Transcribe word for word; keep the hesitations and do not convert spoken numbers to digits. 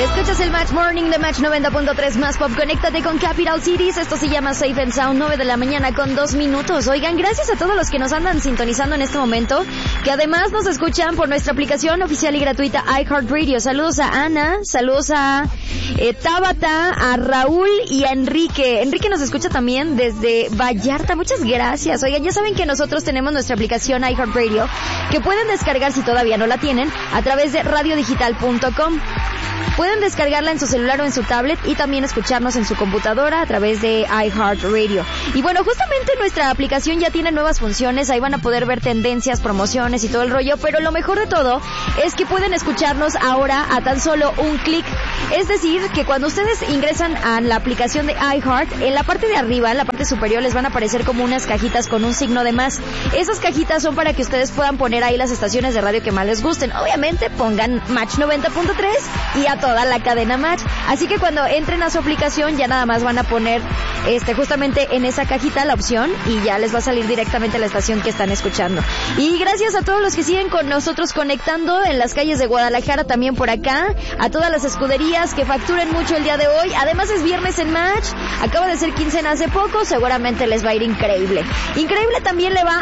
Escuchas el Match Morning de Match noventa punto tres más pop. Conéctate con Capital Cities. Esto se llama Safe and Sound, nueve de la mañana con dos minutos. Oigan, gracias a todos los que nos andan sintonizando en este momento, que además nos escuchan por nuestra aplicación oficial y gratuita iHeartRadio. Saludos a Ana, saludos a eh, Tabata, a Raúl y a Enrique. Enrique nos escucha también desde Vallarta. Muchas gracias. Oigan, ya saben que nosotros tenemos nuestra aplicación iHeartRadio, que pueden descargar si todavía no la tienen, a través de radio digital punto com. Pueden descargarla en su celular o en su tablet y también escucharnos en su computadora a través de iHeartRadio. Y bueno, justamente nuestra aplicación ya tiene nuevas funciones, ahí van a poder ver tendencias, promociones y todo el rollo, pero lo mejor de todo es que pueden escucharnos ahora a tan solo un clic. Es decir, que cuando ustedes ingresan a la aplicación de iHeart, en la parte de arriba, en la parte superior, les van a aparecer como unas cajitas con un signo de más. Esas cajitas son para que ustedes puedan poner ahí las estaciones de radio que más les gusten. Obviamente pongan Match noventa punto tres y a toda la cadena Match. Así que cuando entren a su aplicación ya nada más van a poner este justamente en esa cajita la opción y ya les va a salir directamente a la estación que están escuchando. Y gracias a todos los que siguen con nosotros conectando en las calles de Guadalajara, también por acá, a todas las escuderías que facturen mucho el día de hoy. Además es viernes en Match, acaba de ser quincena hace poco, seguramente les va a ir increíble. Increíble también le va